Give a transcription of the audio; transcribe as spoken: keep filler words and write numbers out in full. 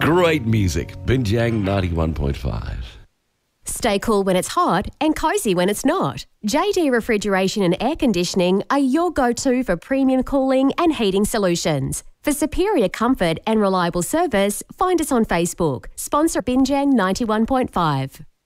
Great music. Binjang ninety-one point five. Stay cool when it's hot and cosy when it's not. J D Refrigeration and Air Conditioning are your go-to for premium cooling and heating solutions. For superior comfort and reliable service, find us on Facebook. Sponsor Binjang ninety-one point five.